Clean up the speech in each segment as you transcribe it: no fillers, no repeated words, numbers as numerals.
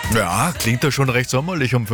Ja, klingt ja schon recht sommerlich um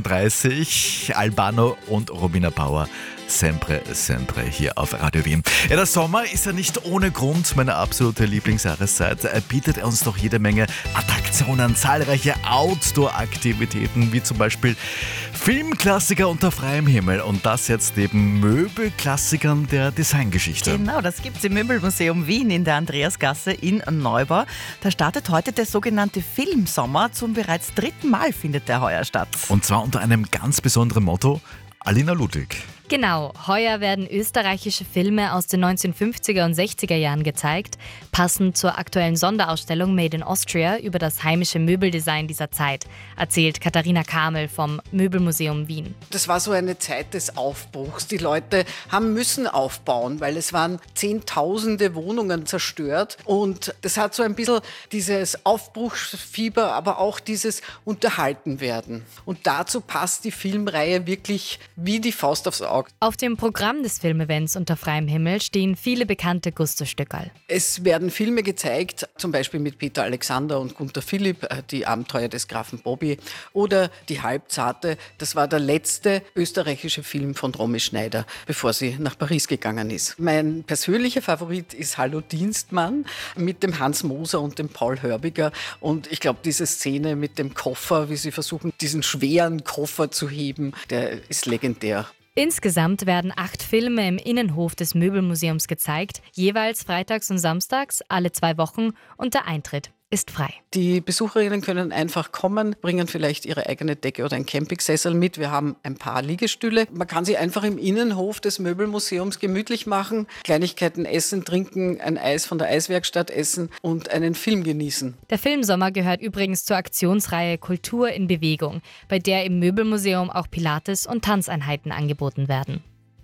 5.39 Uhr. Albano und Romina Power. Sempre, sempre hier auf Radio Wien. Ja, der Sommer ist ja nicht ohne Grund meine absolute Lieblingsjahreszeit. Er bietet uns doch jede Menge Attraktionen, zahlreiche Outdoor-Aktivitäten, wie zum Beispiel Filmklassiker unter freiem Himmel. Und das jetzt neben Möbelklassikern der Designgeschichte. Genau, das gibt's im Möbelmuseum Wien in der Andreasgasse in Neubau. Da startet heute der sogenannte Filmsommer. Zum bereits 3. Mal findet der heuer statt. Und zwar unter einem ganz besonderen Motto: Alina Ludwig. Genau, heuer werden österreichische Filme aus den 1950er und 60er Jahren gezeigt, passend zur aktuellen Sonderausstellung Made in Austria über das heimische Möbeldesign dieser Zeit, erzählt Katharina Kamel vom Möbelmuseum Wien. Das war so eine Zeit des Aufbruchs. Die Leute haben müssen aufbauen, weil es waren Zehntausende Wohnungen zerstört. Und das hat so ein bisschen dieses Aufbruchsfieber, aber auch dieses Unterhaltenwerden. Und dazu passt die Filmreihe wirklich wie die Faust aufs Auge. Auf dem Programm des Filmevents unter freiem Himmel stehen viele bekannte Gusto-Stückerl. Es werden Filme gezeigt, zum Beispiel mit Peter Alexander und Gunther Philipp, die Abenteuer des Grafen Bobby oder Die Halbzarte. Das war der letzte österreichische Film von Romy Schneider, bevor sie nach Paris gegangen ist. Mein persönlicher Favorit ist Hallo Dienstmann mit dem Hans Moser und dem Paul Hörbiger. Und ich glaube, diese Szene mit dem Koffer, wie sie versuchen, diesen schweren Koffer zu heben, der ist legendär. Insgesamt werden 8 Filme im Innenhof des Möbelmuseums gezeigt, jeweils freitags und samstags, alle 2 Wochen, und der Eintritt ist frei. Die Besucherinnen können einfach kommen, bringen vielleicht ihre eigene Decke oder einen Campingsessel mit. Wir haben ein paar Liegestühle. Man kann sich einfach im Innenhof des Möbelmuseums gemütlich machen, Kleinigkeiten essen, trinken, ein Eis von der Eiswerkstatt essen und einen Film genießen. Der Filmsommer gehört übrigens zur Aktionsreihe Kultur in Bewegung, bei der im Möbelmuseum auch Pilates- und Tanzeinheiten angeboten werden.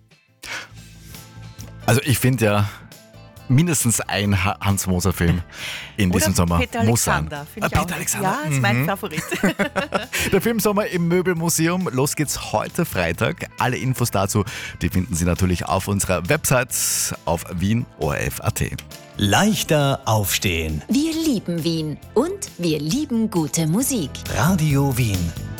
Also ich finde ja, mindestens ein Hans-Moser-Film in diesem Sommer Peter muss sein. Alexander, finde ich Peter auch. Alexander. Ja, ist mein Favorit. Der Filmsommer im Möbelmuseum. Los geht's heute Freitag. Alle Infos dazu, die finden Sie natürlich auf unserer Website auf wienorf.at. Leichter aufstehen. Wir lieben Wien und wir lieben gute Musik. Radio Wien.